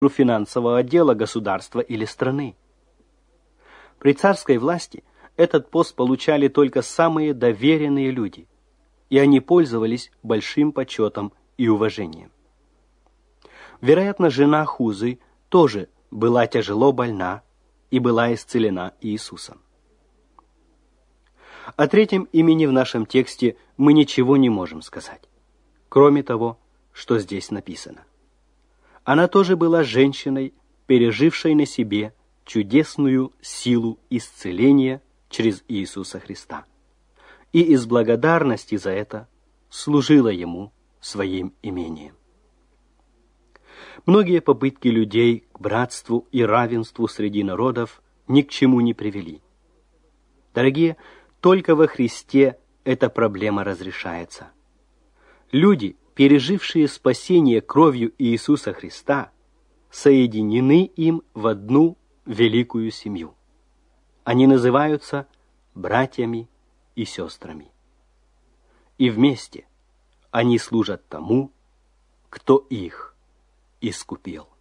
финансового отдела государства или страны. При царской власти этот пост получали только самые доверенные люди, и они пользовались большим почетом и уважением. Вероятно, жена Хузы тоже была тяжело больна и была исцелена Иисусом. О третьем имени в нашем тексте мы ничего не можем сказать, кроме того, что здесь написано. Она тоже была женщиной, пережившей на себе чудесную силу исцеления через Иисуса Христа, и из благодарности за это служила Ему своим имением. Многие попытки людей к братству и равенству среди народов ни к чему не привели. Дорогие, только во Христе эта проблема разрешается. Люди, пережившие спасение кровью Иисуса Христа, соединены им в одну великую семью. Они называются братьями и сестрами. И вместе они служат тому, кто их искупил.